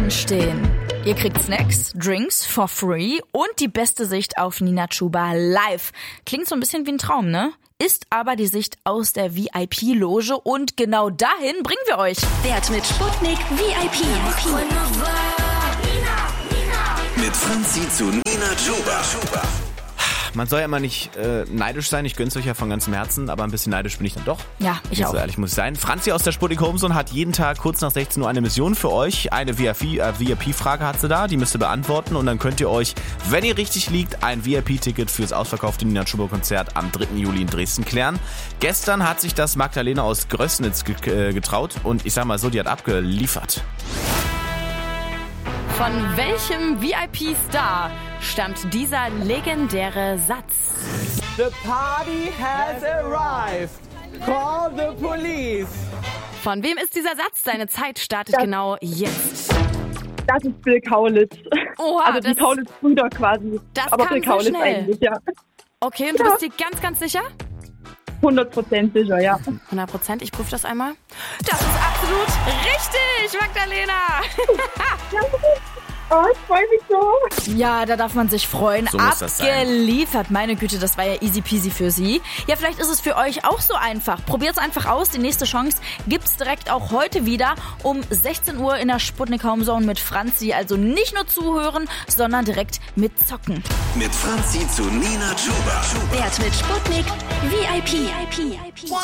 anstehen. Ihr kriegt Snacks, Drinks for free und die beste Sicht auf Nina Chuba live. Klingt so ein bisschen wie ein Traum, ne? Ist aber die Sicht aus der VIP-Loge und genau dahin bringen wir euch. Wert mit Sputnik VIP. Mit Franzi zu Nina Chuba. Man soll ja immer nicht neidisch sein, ich gönn's euch ja von ganzem Herzen, aber ein bisschen neidisch bin ich dann doch. Ja, ich auch. So ehrlich muss ich sein. Franzi aus der Sputnik Homezone hat jeden Tag kurz nach 16 Uhr eine Mission für euch. Eine VIP-Frage hat sie da, die müsst ihr beantworten und dann könnt ihr euch, wenn ihr richtig liegt, ein VIP-Ticket fürs ausverkaufte Nina Chuba-Konzert am 3. Juli in Dresden klären. Gestern hat sich das Magdalena aus Größnitz getraut und ich sag mal so, die hat abgeliefert. Von welchem VIP-Star stammt dieser legendäre Satz? The party has arrived. Call the police. Von wem ist dieser Satz? Seine Zeit startet genau jetzt. Das ist Bill Kaulitz. Oha, also die Kaulitz-Brüder quasi. Das aber kam Bill Kaulitz so schnell. eigentlich, ja. Okay, und du bist dir ganz, ganz sicher? 100% sicher, ja. 100%, ich prüfe das einmal. Das ist absolut richtig, Magdalena! Oh, ich freue mich so. Ja, da darf man sich freuen. So muss das sein. Abgeliefert. Meine Güte, das war ja easy peasy für Sie. Ja, vielleicht ist es für euch auch so einfach. Probiert's einfach aus. Die nächste Chance gibt's direkt auch heute wieder um 16 Uhr in der Sputnik Homezone mit Franzi. Also nicht nur zuhören, sondern direkt mitzocken. Mit Franzi zu Nina Chuba. Wert mit Sputnik VIP.